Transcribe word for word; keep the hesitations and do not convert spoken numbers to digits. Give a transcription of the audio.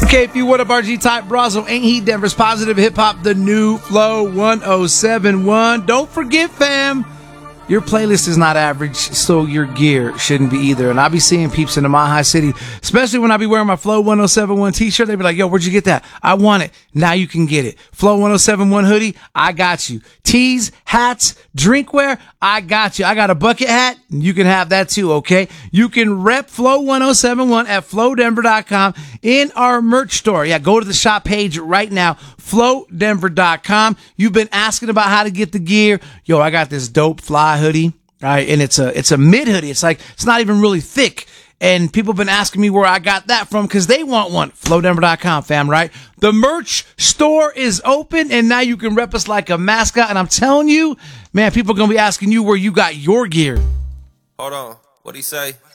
K F U, what up, R G Type Brazzo, Ain't He Denver's Positive Hip Hop, the new Flow one oh seven one. Don't forget, fam, your playlist is not average, so your gear shouldn't be either. And I be seeing peeps in the Mile High City, especially when I be wearing my Flow one oh seven one t-shirt. They be like, yo, where'd you get that? I want it. Now you can get it. Flow one oh seven one hoodie, I got you. Tees, hats, drinkware, I got you. I got a bucket hat, and you can have that too, okay? You can rep Flow one oh seven one at flow denver dot com in our merch store. Yeah, go to the shop page right now, flow denver dot com. You've been asking about how to get the gear. Yo, I got this dope fly hoodie, all right, and it's a it's a mid hoodie. It's like, it's not even really thick. And people have been asking me where I got that from because they want one. flow denver dot com, fam, right? The merch store is open, and now you can rep us like a mascot. And I'm telling you, man, people are going to be asking you where you got your gear. Hold on. What'd he say?